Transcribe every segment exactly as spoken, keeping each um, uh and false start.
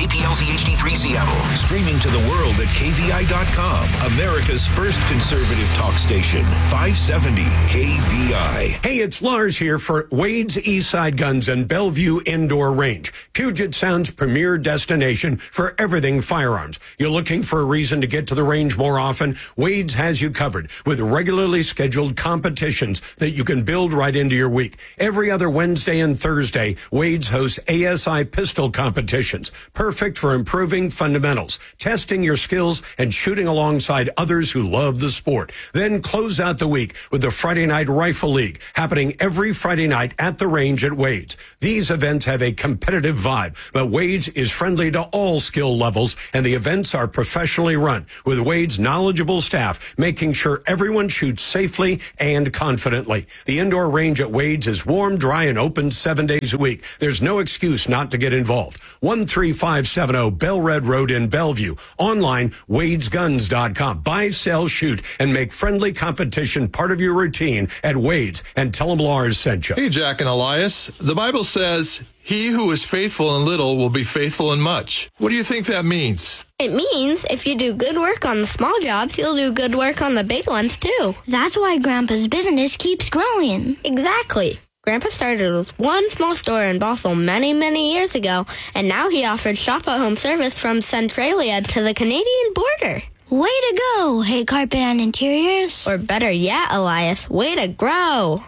P L C H D three Seattle. Streaming to the world at K V I dot com. America's first conservative talk station. five seventy K V I. Hey, it's Lars here for Wade's Eastside Guns and Bellevue Indoor Range, Puget Sound's premier destination for everything firearms. You're looking for a reason to get to the range more often? Wade's has you covered with regularly scheduled competitions that you can build right into your week. Every other Wednesday and Thursday, Wade's hosts A S I pistol competitions, perfect for improving fundamentals, testing your skills, and shooting alongside others who love the sport. Then close out the week with the Friday Night Rifle League, happening every Friday night at the range at Wade's. These events have a competitive vibe, but Wade's is friendly to all skill levels, and the events are professionally run, with Wade's knowledgeable staff making sure everyone shoots safely and confidently. The indoor range at Wade's is warm, dry, and open seven days a week. There's no excuse not to get involved. one three five seven zero Bellred Road in Bellevue. Online, wades guns dot com. Buy, sell, shoot, and make friendly competition part of your routine at Wade's, and tell them Lars sent you. Hey, Jack and Elias. The Bible says, he who is faithful in little will be faithful in much. What do you think that means? It means if you do good work on the small jobs, you'll do good work on the big ones, too. That's why Grandpa's business keeps growing. Exactly. Grandpa started with one small store in Bothell many, many years ago, and now he offers shop-at-home service from Centralia to the Canadian border. Way to go, Hey Carpet and Interiors. Or better yet, Elias, way to grow.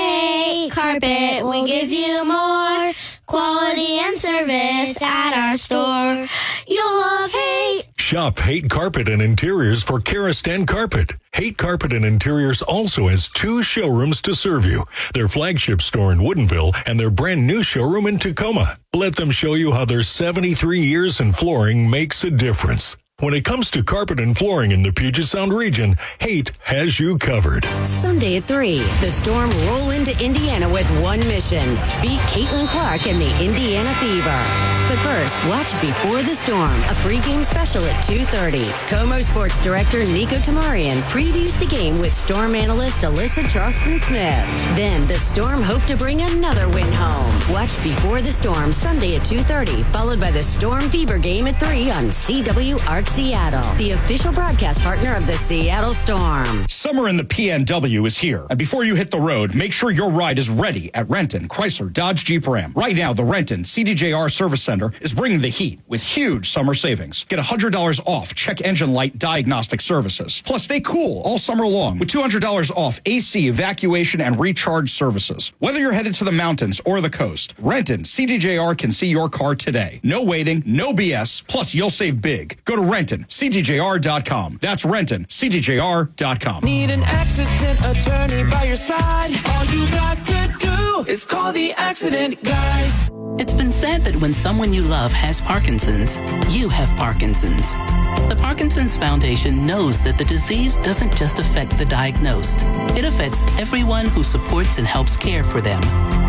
Hey Carpet, we'll give you more quality and service at our store. You'll love Haight. Shop Haight Carpet and Interiors for Karastan Carpet. Haight Carpet and Interiors also has two showrooms to serve you. Their flagship store in Woodinville and their brand new showroom in Tacoma. Let them show you how their seventy-three years in flooring makes a difference. When it comes to carpet and flooring in the Puget Sound region, Haight has you covered. Sunday at three, the Storm roll into Indiana with one mission. Beat Caitlin Clark and the Indiana Fever. But first, watch Before the Storm, a pregame special at two thirty. Como Sports Director Nico Tamarian previews the game with Storm analyst Alyssa Charleston-Smith. Then, the Storm hope to bring another win home. Watch Before the Storm Sunday at two thirty, followed by the Storm Fever game at three on C W Arc Seattle, the official broadcast partner of the Seattle Storm. Summer in the P N W is here, and before you hit the road, make sure your ride is ready at Renton, Chrysler, Dodge, Jeep, Ram. Right now, the Renton C D J R Service Center is bringing the heat with huge summer savings. Get one hundred dollars off check engine light diagnostic services. Plus, stay cool all summer long with two hundred dollars off A C evacuation and recharge services. Whether you're headed to the mountains or the coast, Renton C D J R can see your car today. No waiting, no B S, plus you'll save big. Go to Renton. Renton, C D J R dot com. That's Renton, C D J R dot com. Need an accident attorney by your side? All you got to do is call the Accident Guys. It's been said that when someone you love has Parkinson's, you have Parkinson's. The Parkinson's Foundation knows that the disease doesn't just affect the diagnosed. It affects everyone who supports and helps care for them.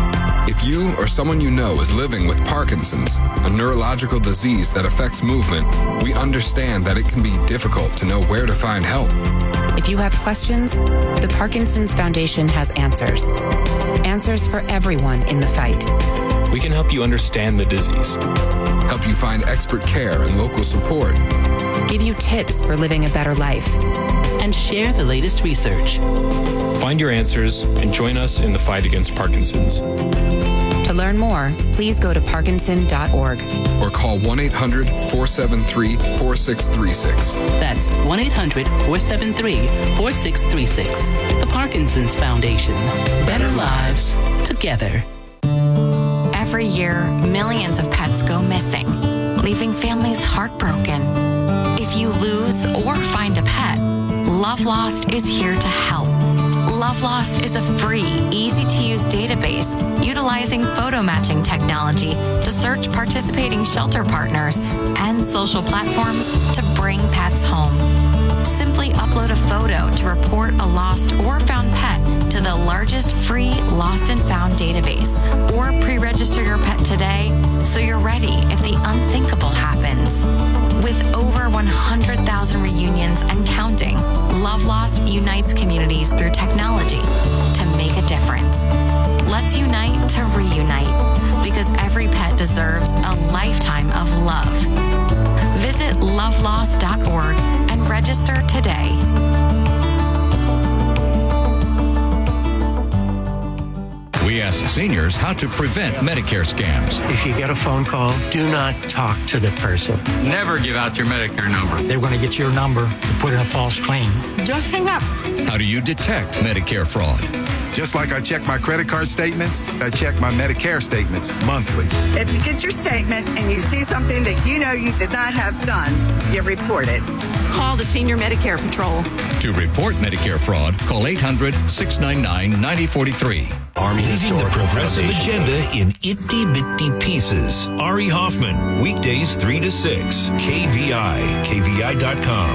If you or someone you know is living with Parkinson's, a neurological disease that affects movement, we understand that it can be difficult to know where to find help. If you have questions, the Parkinson's Foundation has answers. Answers for everyone in the fight. We can help you understand the disease. Help you find expert care and local support. Give you tips for living a better life. And share the latest research. Find your answers and join us in the fight against Parkinson's. To learn more, please go to parkinson dot org. Or call one eight hundred four seven three four six three six. That's one eight hundred four seven three four six three six. The Parkinson's Foundation. Better lives together. Every year, millions of pets go missing, leaving families heartbroken. If you lose or find a pet, Love Lost is here to help. Love Lost is a free, easy-to-use database utilizing photo matching technology to search participating shelter partners and social platforms to bring pets home. Simply upload a photo to report a lost or found pet to the largest free lost and found database, or pre-register your pet today so you're ready if the unthinkable happens. With over one hundred thousand reunions and counting, Love Lost unites communities through technology to make a difference. Let's unite to reunite, because every pet deserves a lifetime of love. love lost dot org and register today. We ask seniors how to prevent Medicare scams. If you get a phone call, do not talk to the person. Never give out your Medicare number. They're going to get your number and put in a false claim. Just hang up. How do you detect Medicare fraud? Just like I check my credit card statements, I check my Medicare statements monthly. If you get your statement and you see something that you know you did not have done, you report it. Call the Senior Medicare Patrol. To report Medicare fraud, call eight hundred, six nine nine, nine oh four three. Army Leaving the progressive agenda in itty-bitty pieces. Ari Hoffman, weekdays three to six, K V I, K V I dot com.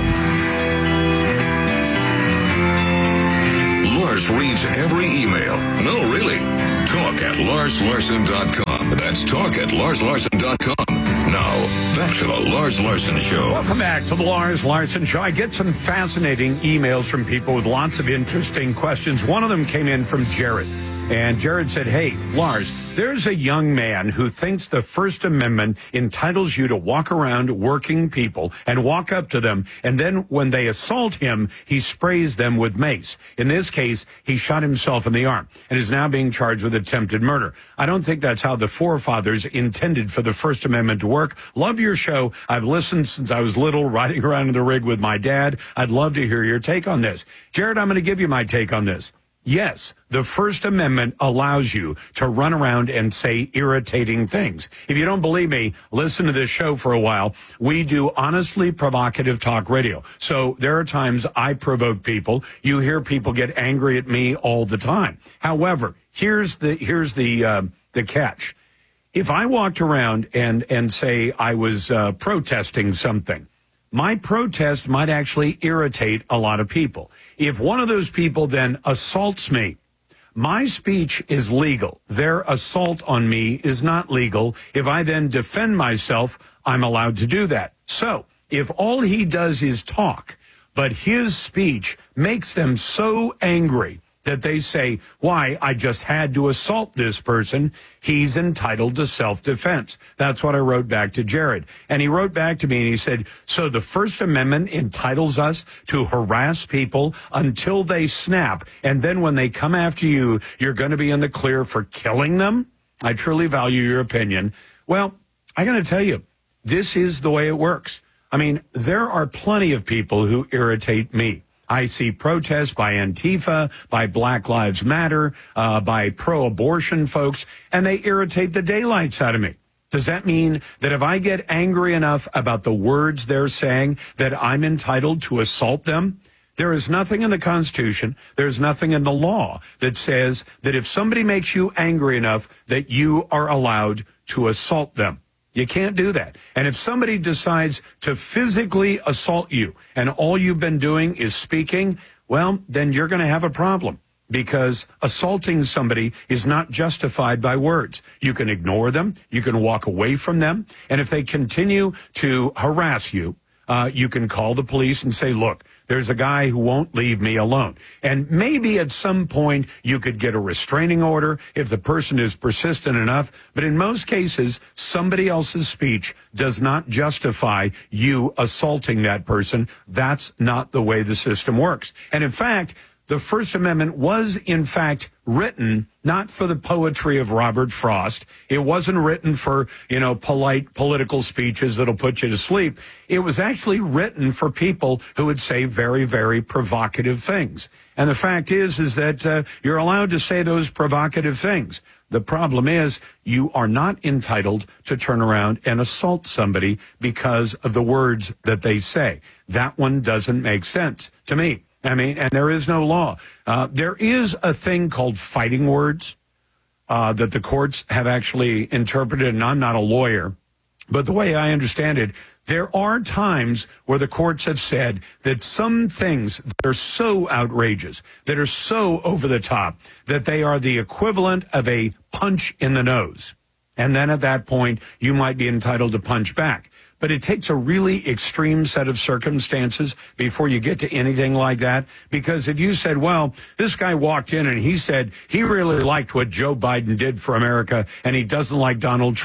Lars reads every email. No, really. Talk at Lars Larson dot com. That's talk at Lars Larson dot com. Now, back to the Lars Larson Show. Welcome back to the Lars Larson Show. I get some fascinating emails from people with lots of interesting questions. One of them came in from Jared. And Jared said, hey, Lars, there's a young man who thinks the First Amendment entitles you to walk around working people and walk up to them. And then when they assault him, he sprays them with mace. In this case, he shot himself in the arm and is now being charged with attempted murder. I don't think that's how the forefathers intended for the First Amendment to work. Love your show. I've listened since I was little, riding around in the rig with my dad. I'd love to hear your take on this. Jared, I'm going to give you my take on this. Yes, the First Amendment allows you to run around and say irritating things. If you don't believe me, listen to this show for a while. We do honestly provocative talk radio. So there are times I provoke people. You hear people get angry at me all the time. However, here's the here's the uh, the catch. If I walked around and and say I was uh, protesting something, my protest might actually irritate a lot of people. If one of those people then assaults me, my speech is legal. Their assault on me is not legal. If I then defend myself, I'm allowed to do that. So if all he does is talk, but his speech makes them so angry that they say, why, I just had to assault this person, he's entitled to self-defense. That's what I wrote back to Jared. And he wrote back to me and he said, so the First Amendment entitles us to harass people until they snap. And then when they come after you, you're going to be in the clear for killing them? I truly value your opinion. Well, I got to tell you, this is the way it works. I mean, there are plenty of people who irritate me. I see protests by Antifa, by Black Lives Matter, uh, by pro-abortion folks, and they irritate the daylights out of me. Does that mean that if I get angry enough about the words they're saying that I'm entitled to assault them? There is nothing in the Constitution, there's nothing in the law that says that if somebody makes you angry enough that you are allowed to assault them. You can't do that. And if somebody decides to physically assault you and all you've been doing is speaking, well, then you're going to have a problem because assaulting somebody is not justified by words. You can ignore them. You can walk away from them. And if they continue to harass you, uh, you can call the police and say, look, there's a guy who won't leave me alone. And maybe at some point you could get a restraining order if the person is persistent enough. But in most cases, somebody else's speech does not justify you assaulting that person. That's not the way the system works. And in fact, the First Amendment was, in fact, written not for the poetry of Robert Frost. It wasn't written for, you know, polite political speeches that'll put you to sleep. It was actually written for people who would say very, very provocative things. And the fact is, is that uh, you're allowed to say those provocative things. The problem is you are not entitled to turn around and assault somebody because of the words that they say. That one doesn't make sense to me. I mean, and there is no law. Uh, there is a thing called fighting words uh, that the courts have actually interpreted, and I'm not a lawyer, but the way I understand it, there are times where the courts have said that some things that are so outrageous, that are so over the top, that they are the equivalent of a punch in the nose. And then at that point, you might be entitled to punch back. But it takes a really extreme set of circumstances before you get to anything like that. Because if you said, well, this guy walked in and he said he really liked what Joe Biden did for America and he doesn't like Donald Trump.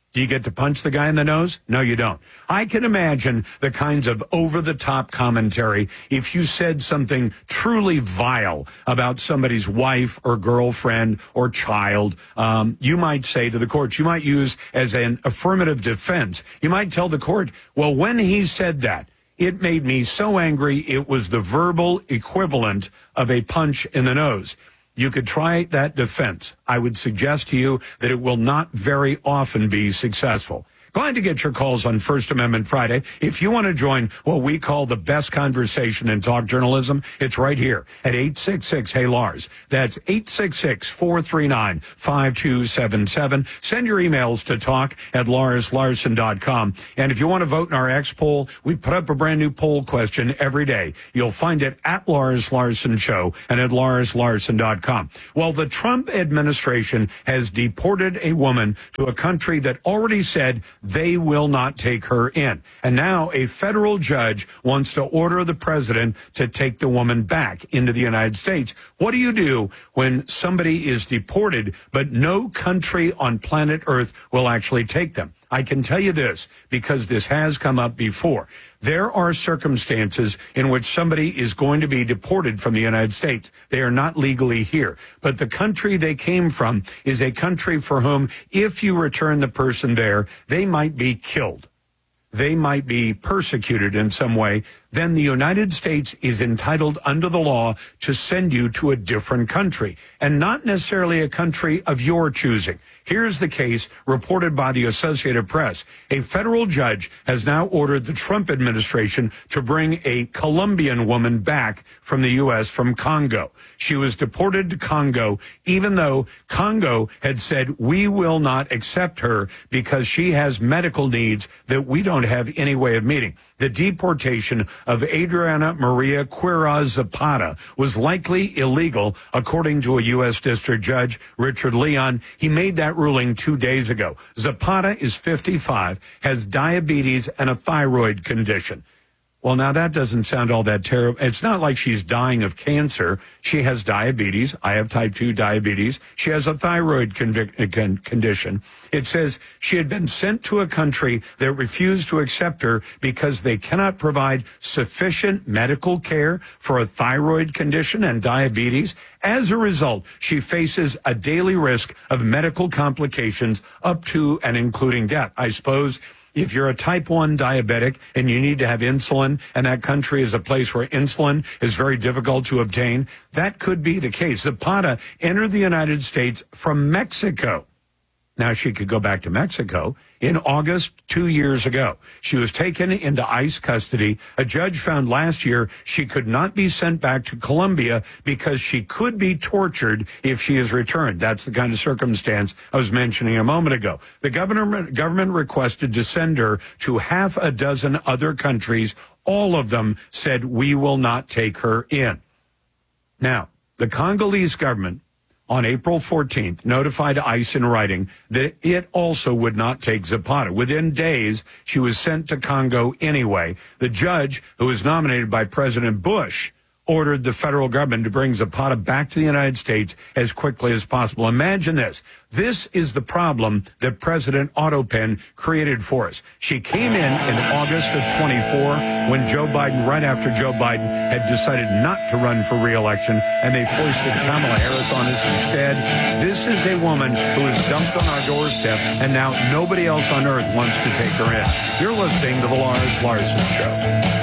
Do you get to punch the guy in the nose? No, you don't. I can imagine the kinds of over-the-top commentary if you said something truly vile about somebody's wife or girlfriend or child. Um, you might say to the court, you might use as an affirmative defense, you might tell the court, well, when he said that, it made me so angry it was the verbal equivalent of a punch in the nose. You could try that defense. I would suggest to you that it will not very often be successful. Glad to get your calls on First Amendment Friday. If you want to join what we call the best conversation in talk journalism, it's right here at eight six six, hey Lars. That's eight six six, four three nine, five two seven seven. Send your emails to talk at lars larson dot com. And if you want to vote in our X poll, we put up a brand new poll question every day. You'll find it at Lars Larson Show and at lars larson dot com. Well, the Trump administration has deported a woman to a country that already said they will not take her in. And now a federal judge wants to order the president to take the woman back into the United States. What do you do when somebody is deported, but no country on planet Earth will actually take them? I can tell you this because this has come up before. There are circumstances in which somebody is going to be deported from the United States. They are not legally here. But the country they came from is a country for whom, if you return the person there, they might be killed. They might be persecuted in some way. Then the United States is entitled under the law to send you to a different country, and not necessarily a country of your choosing. Here's the case reported by the Associated Press. A federal judge has now ordered the Trump administration to bring a Colombian woman back from the U S from Congo. She was deported to Congo, even though Congo had said, we will not accept her because she has medical needs that we don't have any way of meeting. The deportation of Adriana Maria Quiroz Zapata was likely illegal, according to a U S District Judge, Richard Leon. He made that ruling two days ago. Zapata is fifty-five, has diabetes and a thyroid condition. Well, now that doesn't sound all that terrible. It's not like she's dying of cancer. She has diabetes. I have type two diabetes. She has a thyroid convic- con- condition. It says she had been sent to a country that refused to accept her because they cannot provide sufficient medical care for a thyroid condition and diabetes. As a result, she faces a daily risk of medical complications up to and including death. I suppose if you're a type one diabetic and you need to have insulin, and that country is a place where insulin is very difficult to obtain, that could be the case. Zapata entered the United States from Mexico. Now, she could go back to Mexico in August two years ago. She was taken into ICE custody. A judge found last year she could not be sent back to Colombia because she could be tortured if she is returned. That's the kind of circumstance I was mentioning a moment ago. The government, government requested to send her to half a dozen other countries. All of them said, we will not take her in. Now, the Congolese government on April fourteenth, notified ICE in writing that it also would not take Zapata. Within days, she was sent to Congo anyway. The judge, who was nominated by President Bush, ordered the federal government to bring Zapata back to the United States as quickly as possible. Imagine this. This is the problem that President Otto Penn created for us. She came in in August of twenty-four when Joe Biden, right after Joe Biden had decided not to run for re-election, and they foisted Kamala Harris on us instead. This is a woman who was dumped on our doorstep, and now nobody else on earth wants to take her in. You're listening to The Lars Larson Show.